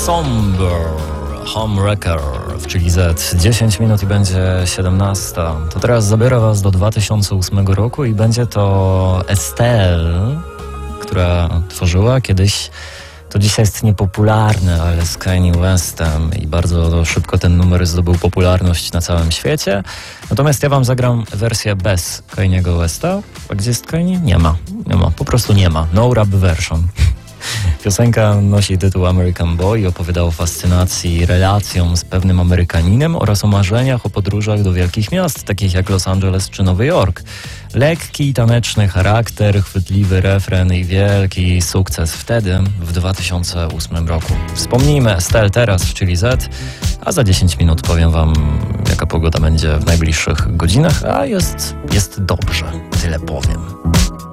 Somber Homewrecker w Chili Z. 10 minut i będzie 17. To teraz zabiorę was do 2008 roku i będzie to Estelle, która tworzyła kiedyś, to dzisiaj jest niepopularne, ale z Kanye Westem i bardzo szybko ten numer zdobył popularność na całym świecie. Natomiast ja wam zagram wersję bez Kanye'ego Westa. A gdzie jest Kanye? Nie ma, po prostu nie ma. No rap version. Piosenka nosi tytuł American Boy i opowiada o fascynacji i relacją z pewnym Amerykaninem oraz o marzeniach o podróżach do wielkich miast, takich jak Los Angeles czy Nowy Jork. Lekki, taneczny charakter, chwytliwy refren i wielki sukces wtedy, w 2008 roku. Wspomnijmy Estelle teraz w Chili Z, a za 10 minut powiem wam, jaka pogoda będzie w najbliższych godzinach, a jest dobrze, tyle powiem.